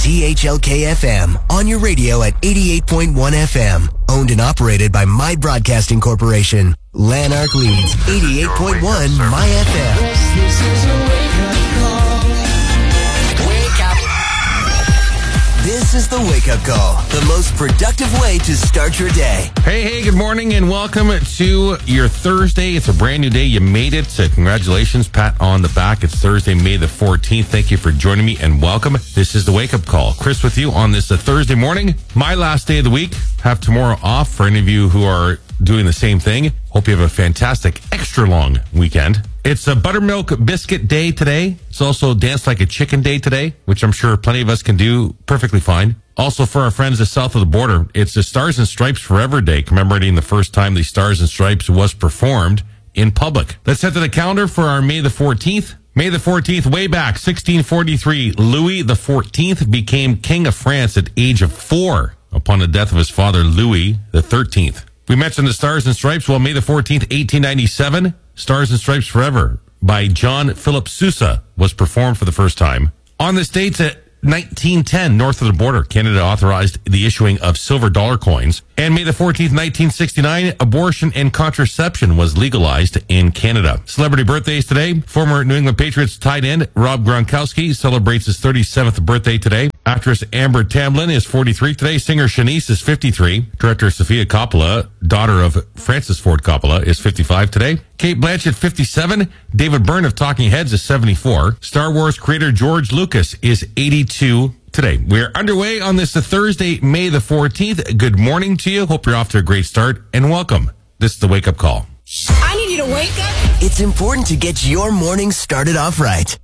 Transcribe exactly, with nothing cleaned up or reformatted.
C H L K F M, on your radio at eighty-eight point one F M. Owned and operated by My Broadcasting Corporation. Lanark leads eighty-eight point one My F M. This is a wake-up call. Wake up. This is the Wake Up Call, the most productive way to start your day. Hey, hey, good morning and welcome to your Thursday. It's a brand new day. You made it. So congratulations, pat on the back. It's Thursday, May the fourteenth. Thank you for joining me and welcome. This is the Wake Up Call. Chris with you on this uh, Thursday morning. My last day of the week. Have tomorrow off for any of you who are doing the same thing. Hope you have a fantastic, extra long weekend. It's a buttermilk biscuit day today. It's also Dance Like a Chicken day today, which I'm sure plenty of us can do perfectly fine. Also for our friends just south of the border, it's the Stars and Stripes Forever Day, commemorating the first time the Stars and Stripes was performed in public. Let's head to the calendar for our May the fourteenth. May the fourteenth, way back, sixteen forty-three, Louis the fourteenth became King of France at age of four upon the death of his father, Louis the thirteenth. We mentioned the Stars and Stripes. Well, May the fourteenth, eighteen ninety-seven, Stars and Stripes Forever by John Philip Sousa was performed for the first time. On this date, at nineteen ten, north of the border, Canada authorized the issuing of silver dollar coins. And May the fourteenth, nineteen sixty-nine, abortion and contraception was legalized in Canada. Celebrity birthdays today. Former New England Patriots tight end Rob Gronkowski celebrates his thirty-seventh birthday today. Actress Amber Tamblyn is forty-three today. Singer Shanice is fifty-three. Director Sofia Coppola, daughter of Francis Ford Coppola, is fifty-five today. Kate Blanchett, fifty-seven. David Byrne of Talking Heads is seventy-four. Star Wars creator George Lucas is eighty-two today. We're underway on this Thursday, May the fourteenth. Good morning to you. Hope you're off to a great start and welcome. This is the Wake Up Call. I need you to wake up. It's important to get your morning started off right.